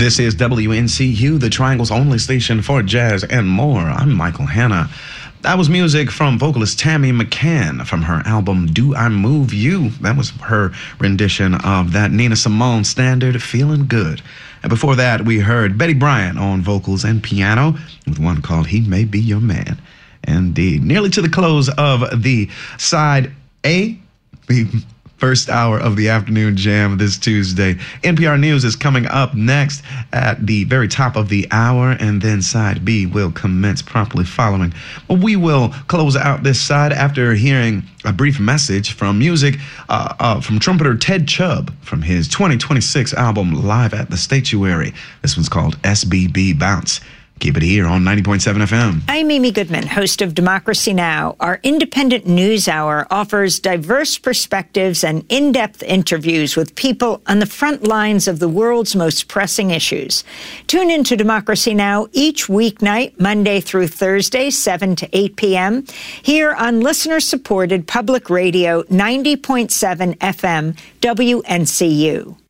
This is WNCU, the Triangle's only station for jazz and more. I'm Michael Hanna. That was music from vocalist Tammy McCann from her album Do I Move You? That was her rendition of that Nina Simone standard, Feeling Good. And before that, we heard Betty Bryant on vocals and piano with one called He May Be Your Man. Indeed. Nearly to the close of the side A, the first hour of the afternoon jam this Tuesday. NPR News is coming up next at the very top of the hour, and then side B will commence promptly following. Well, we will close out this side after hearing a brief message from music from trumpeter Ted Chubb from his 2026 album Live at the Statuary. This one's called SBB Bounce. Keep it here on 90.7 FM. I'm Amy Goodman, host of Democracy Now! Our independent news hour offers diverse perspectives and in-depth interviews with people on the front lines of the world's most pressing issues. Tune in to Democracy Now! Each weeknight, Monday through Thursday, 7 to 8 p.m., here on listener-supported public radio 90.7 FM WNCU.